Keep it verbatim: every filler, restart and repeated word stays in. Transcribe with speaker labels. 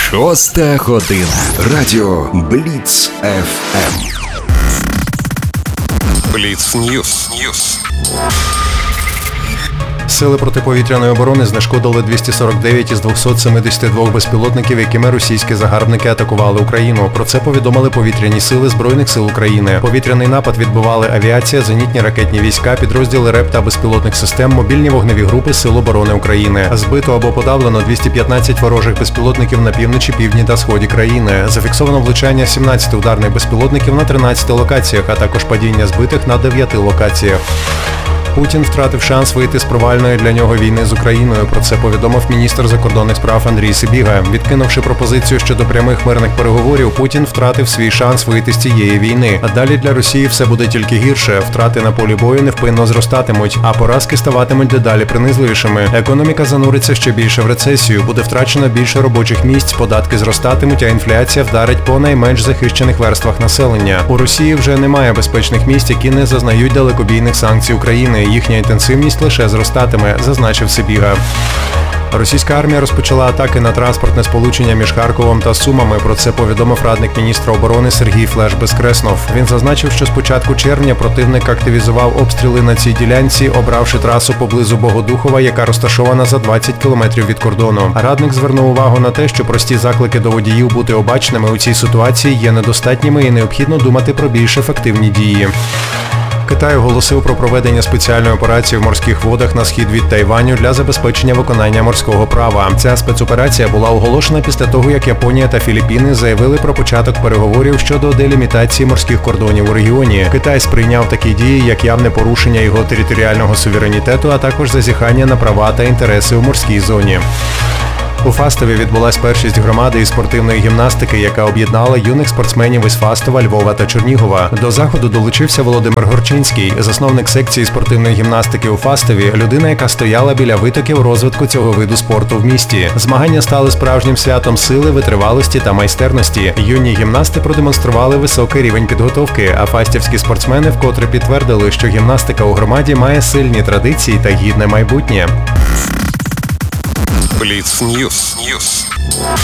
Speaker 1: Шоста година. Радіо Бліц еф ем.
Speaker 2: Бліц Ньюс. Ньюс.
Speaker 3: Сили протиповітряної оборони знешкодили двісті сорок дев'ять із двохсот сімдесят два безпілотників, якими російські загарбники атакували Україну. Про це повідомили повітряні сили Збройних сил України. Повітряний напад відбивали авіація, зенітні ракетні війська, підрозділи РЕП та безпілотних систем, мобільні вогневі групи Сил оборони України. Збито або подавлено двісті п'ятнадцять ворожих безпілотників на півночі, півдні та сході країни. Зафіксовано влучання сімнадцяти ударних безпілотників на тринадцяти локаціях, а також падіння збитих на дев'яти локаціях. Путін втратив шанс вийти з провальної для нього війни з Україною. Про це повідомив міністр закордонних справ Андрій Сибіга. Відкинувши пропозицію щодо прямих мирних переговорів, Путін втратив свій шанс вийти з цієї війни. А далі для Росії все буде тільки гірше. Втрати на полі бою невпинно зростатимуть, а поразки ставатимуть дедалі принизливішими. Економіка зануриться ще більше в рецесію, буде втрачено більше робочих місць, податки зростатимуть, а інфляція вдарить по найменш захищених верствах населення. У Росії вже немає безпечних місць, які не зазнають далекобійних санкцій України. Їхня інтенсивність лише зростатиме, зазначив Сибіга. Російська армія розпочала атаки на транспортне сполучення між Харковом та Сумами. Про це повідомив радник міністра оборони Сергій Флеш Безкреснов. Він зазначив, що з початку червня противник активізував обстріли на цій ділянці, обравши трасу поблизу Богодухова, яка розташована за двадцять кілометрів від кордону. Радник звернув увагу на те, що прості заклики до водіїв бути обачними у цій ситуації є недостатніми і необхідно думати про більш ефективні дії. Китай оголосив про проведення спеціальної операції в морських водах на схід від Тайваню для забезпечення виконання морського права. Ця спецоперація була оголошена після того, як Японія та Філіппіни заявили про початок переговорів щодо делімітації морських кордонів у регіоні. Китай сприйняв такі дії як явне порушення його територіального суверенітету, а також зазіхання на права та інтереси у морській зоні. У Фастові відбулась першість громади із спортивної гімнастики, яка об'єднала юних спортсменів із Фастова, Львова та Чернігова. До заходу долучився Володимир Горчинський, засновник секції спортивної гімнастики у Фастові, людина, яка стояла біля витоків розвитку цього виду спорту в місті. Змагання стали справжнім святом сили, витривалості та майстерності. Юні гімнасти продемонстрували високий рівень підготовки, а фастівські спортсмени вкотре підтвердили, що гімнастика у громаді має сильні традиції та гідне майбутнє.
Speaker 2: Бліц Ньюс. Ньюс.